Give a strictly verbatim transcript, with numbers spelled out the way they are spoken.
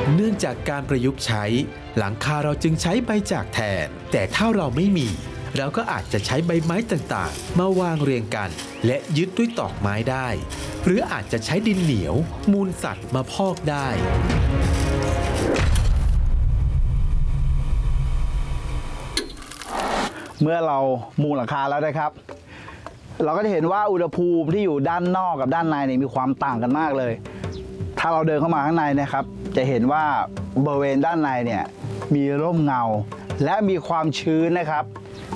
เนื่องจากการประยุกต์ใช้หลังคาเราจึงใช้ใบจากแทนแต่ถ้าเราไม่มีเราก็อาจจะใช้ใบไม้ต่างๆมาวางเรียงกันและยึดด้วยตอกไม้ได้หรืออาจจะใช้ดินเหนียวมูลสัตว์มาพอกได้เมื่อเรามุงหลังคาแล้วนะครับเราก็จะเห็นว่าอุณหภูมิที่อยู่ด้านนอกกับด้านในเนี่ยมีความต่างกันมากเลยถ้าเราเดินเข้ามาข้างในนะครับจะเห็นว่าบริเวณด้านในเนี่ยมีร่มเงาและมีความชื้นนะครับ